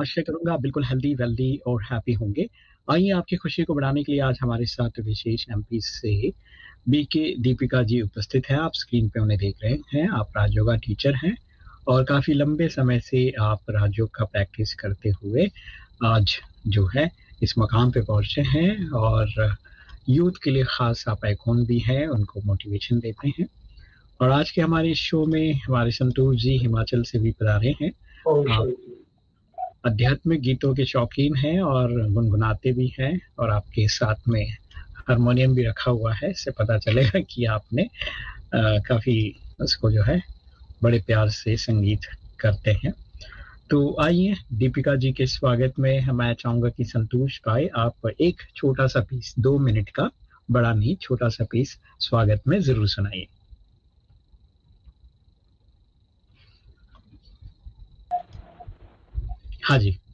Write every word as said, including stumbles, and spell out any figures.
आशा करूँगा आप बिल्कुल हेल्दी, वेल्दी और हैप्पी होंगे। आइए आपकी खुशी को बढ़ाने के लिए आज हमारे साथ विशेष एमपी से बीके दीपिका जी उपस्थित हैं। आप स्क्रीन पे उन्हें देख रहे हैं। आप राजयोगा टीचर हैं और काफ़ी लंबे समय से आप राजयोग का प्रैक्टिस करते हुए आज जो है इस मकाम पे पहुँचे हैं और यूथ के लिए ख़ास आप आइकॉन भी हैं, उनको मोटिवेशन देते हैं। और आज के हमारे इस शो में हमारे संतोष जी हिमाचल से भी पधारे हैं। ओम आप शांति। आध्यात्मिक गीतों के शौकीन हैं और गुनगुनाते भी हैं और आपके साथ में हारमोनियम भी रखा हुआ है। इससे पता चलेगा कि आपने अ, काफ़ी उसको जो है बड़े प्यार से संगीत करते हैं। तो आइए दीपिका जी के स्वागत में मैं चाहूँगा कि संतोष भाई आप एक छोटा-सा पीस दो मिनट का, बड़ा नहीं छोटा-सा पीस स्वागत में ज़रूर सुनाइए। हाँ जी।